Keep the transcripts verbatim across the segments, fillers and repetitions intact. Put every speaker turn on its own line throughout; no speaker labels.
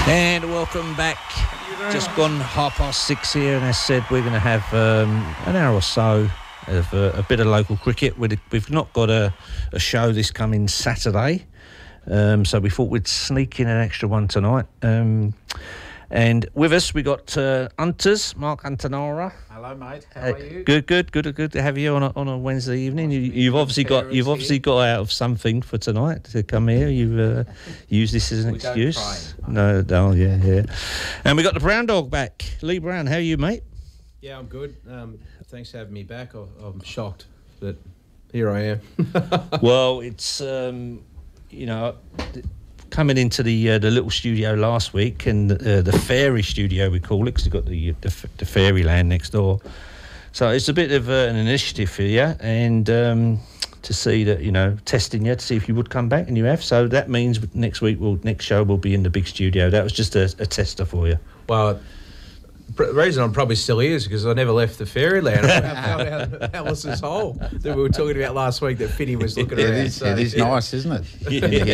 And welcome back. Just gone half past six here, and as said, we're going to have um, an hour or so of uh, a bit of local cricket. We'd, we've not got a, a show this coming Saturday, um, so we thought we'd sneak in an extra one tonight. Um, and with us, we got uh, Hunters, Mark Antonara.
Hello, mate. How
Uh,
are you?
Good, good, good, good to have you on a, on a Wednesday evening. You, you've obviously got you've obviously got out of something for tonight to come here. You've uh, used this as an
We don't
excuse.
train.
No, no, yeah, yeah. And we got the Brown Dog back, Lee Brown. How are you, mate?
Yeah, I'm good. Um, thanks for having me back. I, I'm shocked, but here I am.
Well, it's um, you know. th- Coming into the uh, the little studio last week, and uh, the fairy studio we call it, because we've got the, the f- the fairyland next door. So it's a bit of uh, an initiative for you, and um, to see that, you know, testing you to see if you would come back, and you have. So that means next week, we'll next show will be in the big studio. That was just a, a tester for you.
Well, pr- the reason I'm probably still here is because I never left the fairyland. I found out Alice's hole that we were talking about last week that Finny was looking
It
around.
is,
So
it is nice, isn't it?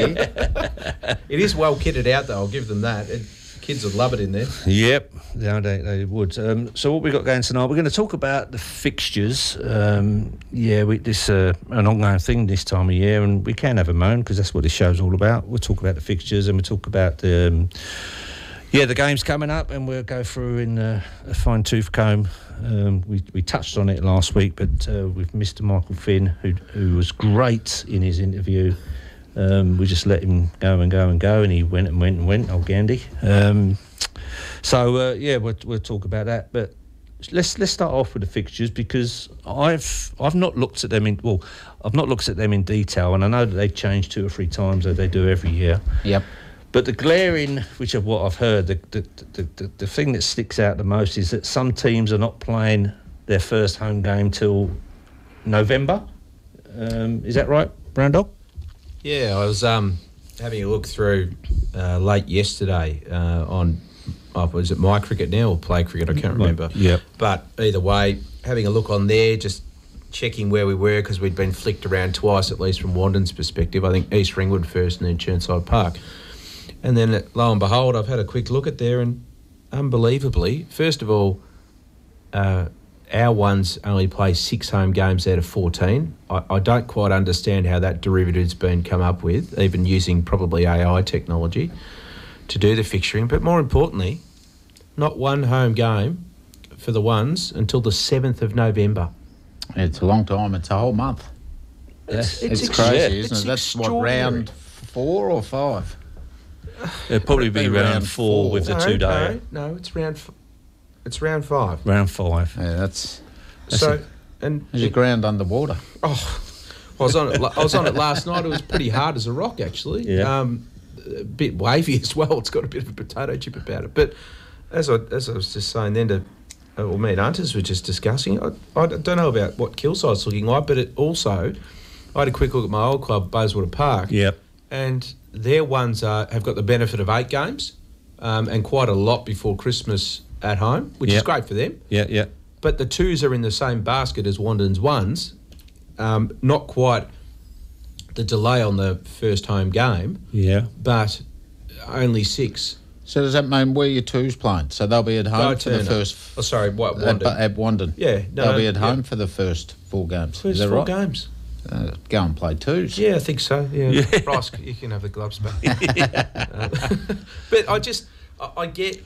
Yeah.
It is well kitted out, though. I'll give them that. It, kids would love it in there.
Yep, no, they, they would. Um, so what we got going tonight, we're going to talk about the fixtures. Um, yeah, we, this uh, an ongoing thing this time of year, and we can have a moan because that's what this show's all about. We'll talk about the fixtures, and we'll talk about the um, yeah the games coming up, and we'll go through in uh, a fine tooth comb. Um, we we touched on it last week, but uh, with Mister Michael Finn, who who was great in his interview. Um, we just let him go and go and go, and he went and went and went, old Gandhi. Um, so uh, yeah, we'll, we'll talk about that. But let's let's start off with the fixtures, because I've I've not looked at them in well, I've not looked at them in detail, and I know that they've changed two or three times, as they do every year.
Yep.
But the glaring, which of what I've heard, the the, the the the thing that sticks out the most is that some teams are not playing their first home game till November. Um, is that right, Brown Dog?
Yeah, I was um, having a look through uh, late yesterday uh, on, oh, was it My Cricket now or Play Cricket? I can't remember.
Yep.
But either way, having a look on there, just checking where we were, because we'd been flicked around twice, at least from Wandon's perspective. I think East Ringwood first and then Churnside Park. And then uh, lo and behold, I've had a quick look at there, and unbelievably, first of all, uh, our ones only play six home games out of fourteen. I, I don't quite understand how that derivative's been come up with, even using probably A I technology to do the fixturing. But more importantly, not one home game for the ones until the seventh of November.
It's a long time. It's a whole month.
Yes.
It's,
ex-
crazy,
yeah,
isn't
it's
it? That's what,
extraordinary.
round four or five?
It'll probably be
Be
round,
round
four,
four.
with the
no,
two day.
No, no, it's round. F- it's round five.
Round five.
Yeah, that's.
so, and
There's your ground underwater.
Oh, I was on it. I was on it last night. It was pretty hard as a rock, actually.
Yeah.
Um, a bit wavy as well. It's got a bit of a potato chip about it. But as I as I was just saying then to, uh, well, me and Hunters were just discussing. I, I don't know about what Kilside's looking like, but it also, I had a quick look at my old club, Bayswater Park.
Yep.
And their ones are, have got the benefit of eight games, um, and quite a lot before Christmas at home, which is
Yep.
great for them.
Yeah, yeah.
But the twos are in the same basket as Wandon's ones. Um, not quite the delay on the first home game,
Yeah.
but only six.
So does that mean where your twos playing? So they'll be at home
Guy
for the
Turner.
first.
Oh, sorry, what,
At,
Wandon?
at Wandon.
Yeah, no,
They'll be at
yeah.
home for the first four games.
First
Is that
four
right?
games.
Uh, go and play twos.
Yeah, I think so. Yeah,
Yeah.
Bryce, you can have the gloves back. Uh, but I just, I, I get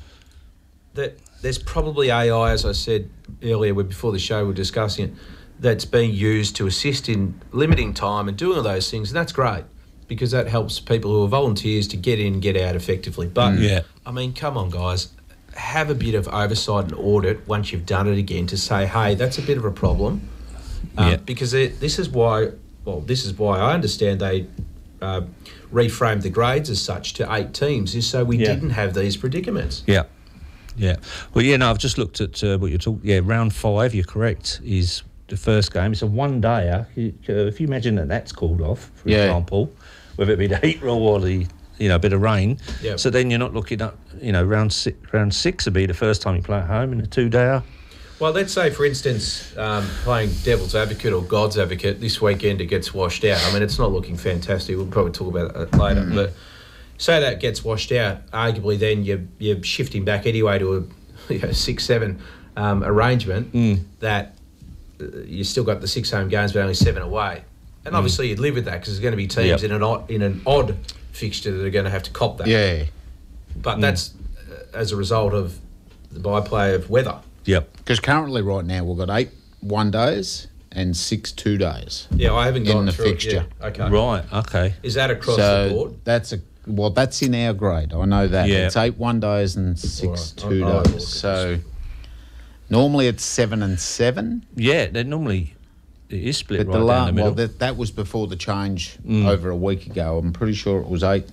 that there's probably A I, as I said earlier, when before the show we were discussing it, that's being used to assist in limiting time and doing all those things, and that's great because that helps people who are volunteers to get in and get out effectively. But
Yeah.
I mean, come on, guys, have a bit of oversight and audit once you've done it again to say, hey, that's a bit of a problem. Um,
Yeah.
Because it, this is why, well, this is why I understand they uh, reframed the grades as such to eight teams, is so we
Yeah.
didn't have these predicaments.
Yeah. Yeah. Well, yeah, no, I've just looked at uh, what you're talking. Yeah, round five, you're correct, is the first game. It's a one-dayer. You- uh, If you imagine that that's called off, for
Yeah.
example, whether it be the heat roll or the, you know, a bit of rain.
Yep.
So then you're not looking at, you know, round six, round six would be the first time you play at home in a two-dayer.
Well, let's say, for instance, um, playing devil's advocate or God's advocate, this weekend it gets washed out. I mean, it's not looking fantastic. We'll probably talk about it later.
Mm.
But say that gets washed out, arguably then you're, you're shifting back anyway to a you know, six seven um, arrangement
Mm.
that uh, you still got the six home games but only seven away. And obviously you'd live with that because there's going to be teams
Yep.
in an odd, in an odd fixture that are going to have to cop that.
Yeah.
But that's uh, as a result of the byplay of weather.
Yep.
Because currently, right now, we've got eight one days and six two days.
Yeah, I haven't
In
gone
the
through
fixture.
it yet. Okay.
Right. Okay.
Is that across
so
the board?
that's a well, that's in our grade. I know that
Yeah.
it's eight one days and six
All right.
two
I'll- I'll have a look
days.
at
So normally it's seven and seven.
Yeah. They normally it is split
But
right
the
down
la-
the middle.
well, that that was before the change
Mm.
over a week ago. I'm pretty sure it was eight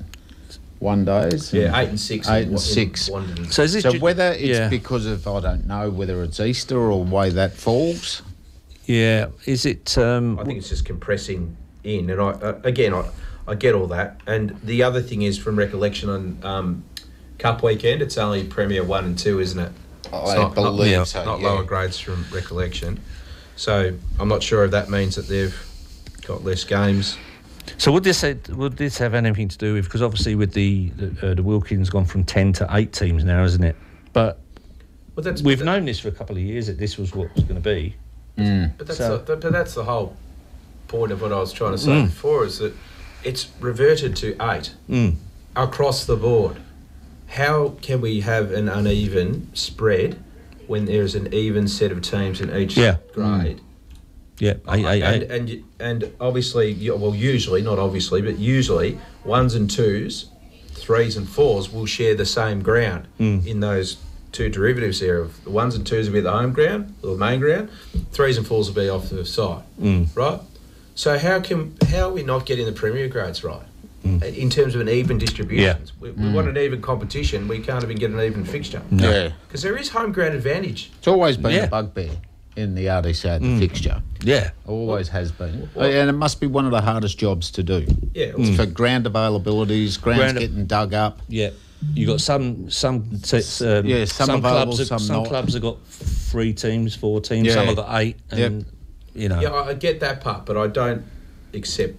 one days.
Yeah, eight and six.
Eight
in-
and
in
six.
Wanderers.
so is it
So
ju-
whether it's
yeah.
because of I don't know whether it's Easter or the way that falls.
Yeah. Is it? Um,
I think it's just compressing in, and I uh, again I, I get all that. And the other thing is, from recollection on um, Cup weekend, it's only Premier one and two, isn't it? It's
I
not-
believe
yeah.
so.
Not
yeah.
lower grades from recollection. So I'm not sure if that means that they've got less games.
So would this have, would this have anything to do with, because obviously with the the, uh, the Wilkins gone from ten to eight teams now, isn't it? But
But that's
we've
that-
known this for a couple of years that this was what was going to be.
Mm.
But that's
So-
the, but that's the whole point of what I was trying to say
Mm.
before, is that it's reverted to eight
Mm.
across the board. How can we have an uneven spread when there's an even set of teams in each
Yeah.
grade?
Yeah, eight, eight,
and,
eight.
and y- and obviously, you- well, usually, not obviously, but usually, ones and twos, threes and fours will share the same ground
Mm.
in those two derivatives there. Of the ones and twos will be the home ground, or the main ground. Threes and fours will be off to the side,
Mm.
right? So how can how are we not getting the premier grades right
Mm.
in terms of an even distribution?
Yeah.
We, we want an even competition. We can't even get an even fixture
No.
Yeah.
because there is home ground advantage.
It's always been
Yeah.
a bugbear in the R D C A, the
Mm.
fixture.
Yeah.
Always has been.
Well-
and it must be one of the hardest jobs to do.
Yeah,
Mm.
For ground availabilities, grounds
Ground-
getting dug up.
Yeah. You got some some sets, um,
Yeah, some available,
clubs have,
some
some
not.
clubs have got three teams, four teams.
Yeah.
Some have got eight, and you know.
Yeah, I I get that part, but I don't accept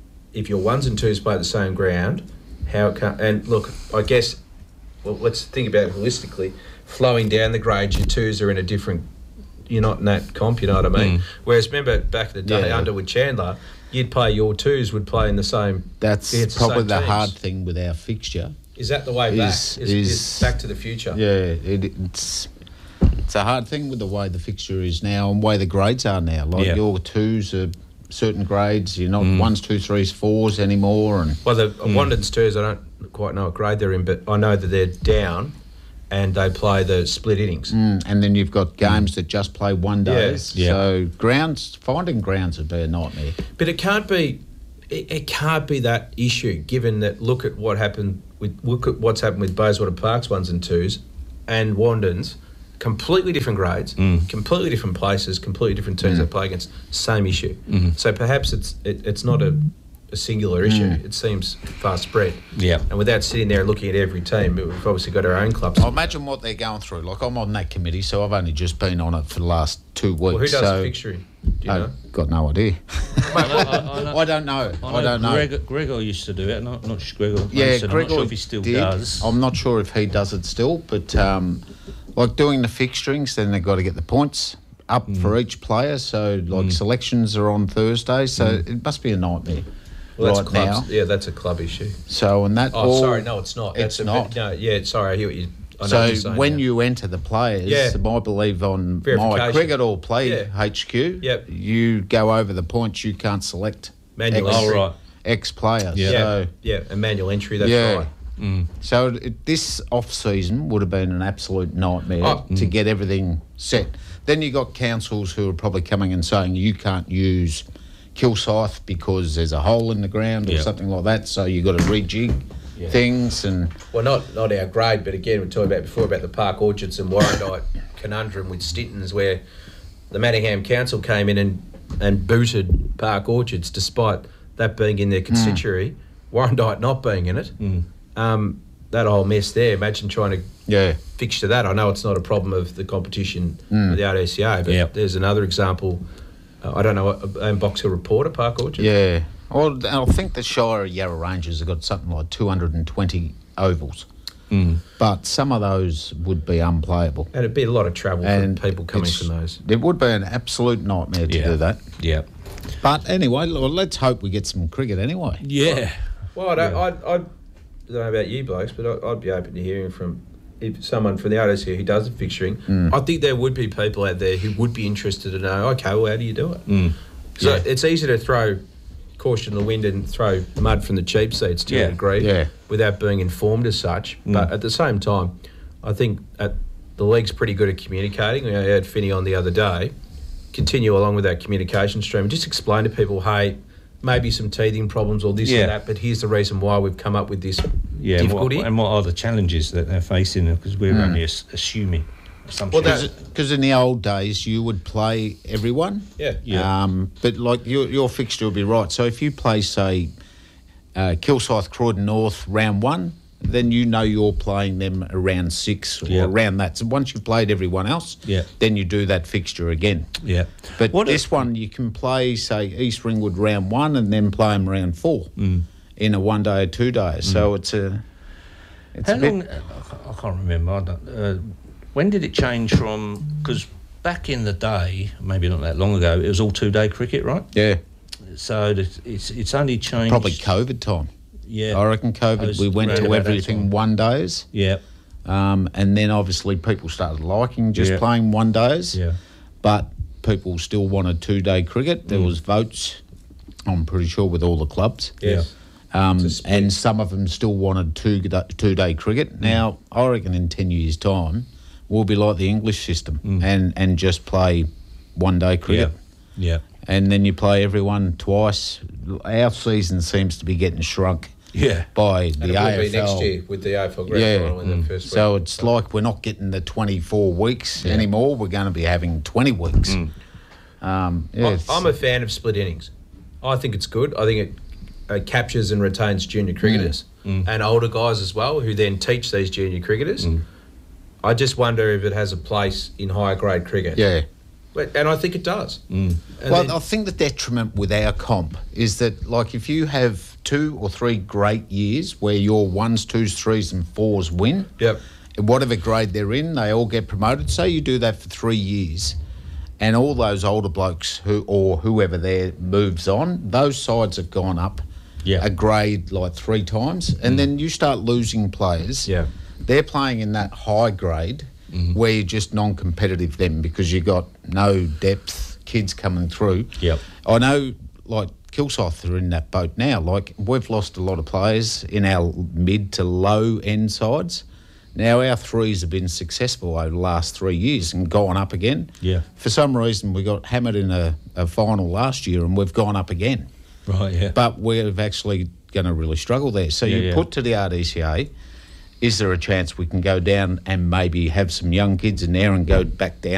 if your ones and twos play at the same ground. How can and look? I guess. Well, let's think about it holistically. Flowing down the grade, your twos are in a different. You're not in that comp. You know what I mean?
Mm.
Whereas remember back in the day,
Yeah.
under with Chandler, you'd play your twos would play in the same.
That's
Yeah, it's the
probably
same
the
teams.
hard thing with our fixture.
Is that the way back?
Is-
Is,
is-
is Back to the Future?
Yeah, it, it's it's a hard thing with the way the fixture is now and the way the grades are now. Like
Yeah.
your twos are certain grades. You're not
Mm.
ones, two, threes, fours anymore. And
Well, the
Mm.
Wanderers twos, I don't quite know what grade they're in, but I know that they're down, and they play the split innings.
mm, and then you've got games that just play one days.
Yeah.
So grounds finding grounds would be a nightmare.
But it can't be, it, it can't be that issue. Given that, look at what happened with look at what's happened with Bayswater Parks ones and twos, and Wandons, completely different grades,
Mm.
completely different places, completely different teams
Mm.
they play against. Same issue.
Mhm.
So perhaps it's it, it's not a, a singular issue.
Mm.
It seems far spread.
Yeah.
And without sitting there and looking at every team, we've obviously got our own clubs.
I imagine what they're going through. Like I'm on that committee, so I've only just been on it for the last two weeks.
Well, who does
so
the fixturing? Do you know?
I've got no idea.
I know- I know-
I don't know. I, don't know.
Gregor, Gregor used to do it. Not not Gregor.
Yeah,
Mason. I'm
Gregor
not sure if he still
did.
does.
I'm not sure if he does it still, but um, like doing the fixturings, then they've got to get the points up
Mm.
for each player. So like selections are on Thursday, so
Mm.
it must be a nightmare
Well, that's
right
clubs.
now.
Yeah, that's a club issue.
So and that.
Oh,
all,
sorry, no, it's not.
It's
That's a,
not.
No, yeah, sorry, I hear what you. I know what you're
So
saying
when
now.
you enter the players,
Yeah.
I believe on my
Verification.
cricket or play
Yeah.
H Q,
Yep.
you go over the points, you can't select
Manual
X,
Oh, right.
X players.
Yeah.
yeah,
So,
yeah, a manual entry. That's
Yeah.
right.
Mm.
so it, this off season would have been an absolute nightmare
Oh.
to get everything set. Then you got councils who are probably coming and saying you can't use Kilsyth because there's a hole in the ground or
Yeah.
something like that. So you got to rejig
Yeah.
things and
Well, not not our grade, but again, we were talking about before about the Park Orchards and Warrandyte conundrum with Stintons, where the Manningham Council came in and, and booted Park Orchards, despite that being in their constituency, Warrandyte not being in it.
Mm.
Um, that whole mess there. Imagine trying to
yeah.
fix to that. I know it's not a problem of the competition
Mm.
with the R D C A, but
Yep.
there's another example. Uh, I don't know, what, um, Box Hill Reporter, Park Orchard.
Yeah. Well, I think the Shire Yarra Rangers have got something like two hundred twenty ovals.
Mm.
But some of those would be unplayable.
And it'd be a lot of travel
And
for people coming
it's-
from those.
It would be an absolute nightmare to
Yeah.
do that.
Yeah.
But anyway, well, let's hope we get some cricket anyway.
Yeah.
Well, I don't, I, I don't know about you blokes, but I, I'd be open to hearing from if someone from the others here who does the fixturing.
Mm.
I think there would be people out there who would be interested to know, okay, well, how do you do it?
Mm.
So
Yeah.
it's easy to throw caution to the wind and throw mud from the cheap seats to
Yeah.
a degree
Yeah.
without being informed as such.
Mm.
But at the same time, I think at, the league's pretty good at communicating. You know, I had Finney on the other day. Continue along with that communication stream and just explain to people, hey, maybe some teething problems or this
Yeah.
and that, but here's the reason why we've come up with this
Yeah. And what,
difficulty.
and what are the challenges that they're facing? Because we're
Mm.
only as, assuming assumptions.
Well, that-
Because in the old days, you would play everyone.
yeah.
Yeah.
Um, but like your, your fixture will be right. So if you play, say, uh, Kilsyth, Croydon North, round one, then you know you're playing them around six or
Yeah.
around that. So once you've played everyone else,
Yeah.
then you do that fixture again.
yeah.
But
What
this
if-
one, you can play, say, East Ringwood round one and then play them round four
Mm.
in a one day or two days. So it's a. It's
How
a bit,
long? I can't remember. I don't, uh, when did it change from? Because back in the day, maybe not that long ago, it was all two-day cricket, right?
Yeah,
So it's it's, it's only changed.
probably COVID time.
Yeah.
I reckon COVID,
Post-
we went
round
to
about that
everything
time.
one days.
Yeah.
Um, and then obviously people started liking just
Yeah.
playing one days.
Yeah.
But people still wanted two day cricket. There
Mm.
was votes, I'm pretty sure, with all the clubs.
Yes.
Um,
To split.
and some of them still wanted two two day cricket. Now, I reckon in ten years' time, we'll be like the English system
Mm.
and, and just play one day cricket.
Yeah.
And then you play everyone twice. Our season seems to be getting shrunk
Yeah.
by
And
the
it will
A F L.
be next year with the A F L Grand
Yeah.
Final in
Mm.
the first
So
week.
it's like we're not getting the twenty-four weeks
Yeah.
anymore. We're going to be having twenty weeks.
Mm.
Um, yeah,
I-
it's-
I'm a fan of split innings. I think it's good. I think it uh, captures and retains junior cricketers
Mm.
and older guys as well, who then teach these junior cricketers.
Mm.
I just wonder if it has a place in higher grade cricket.
yeah.
But- and I think it does.
Mm.
And
Well,
then-
I think the detriment with our comp is that, like, if you have two or three great years where your ones, twos, threes, and fours win,
Yep.
whatever grade they're in, they all get promoted. Say you do that for three years, and all those older blokes who or whoever there moves on, those sides have gone up
Yeah.
a grade like three times, and then you start losing players.
Yeah.
They're playing in that high grade where you're just non-competitive then because you got no depth, kids coming through.
Yep.
I know, like, Kilsyth are in that boat now. Like, we've lost a lot of players in our mid to low end sides. Now our threes have been successful over the last three years and gone up again.
Yeah.
For some reason, we got hammered in a, a final last year and we've gone up again.
Right. Yeah.
But we're actually going to really struggle there. So
Yeah,
you
yeah.
put to the R D C A, is there a chance we can go down and maybe have some young kids in there and go back down